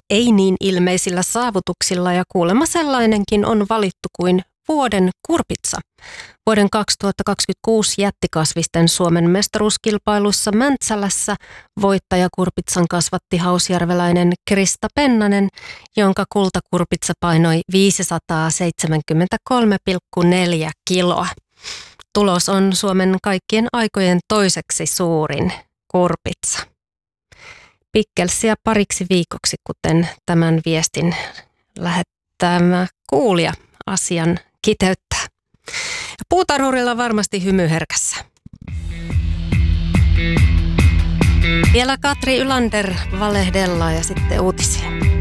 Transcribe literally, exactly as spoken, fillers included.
ei niin ilmeisillä saavutuksilla ja kuulemma sellainenkin on valittu kuin vuoden kurpitsa. Vuoden kaksituhattakaksikymmentäkuusi jättikasvisten Suomen mestaruuskilpailussa Mäntsälässä voittajakurpitsan kasvatti hausjärveläinen Krista Pennanen, jonka kultakurpitsa painoi viisisataaseitsemänkymmentäkolme pilkku neljä kiloa. Tulos on Suomen kaikkien aikojen toiseksi suurin kurpitsa. Pikkelsiä pariksi viikoksi, kuten tämän viestin lähettämä kuulija asian kiteyttää. Ja puutarhurilla varmasti hymy herkässä. Vielä Katri Ylander valehdellaan ja sitten uutisia.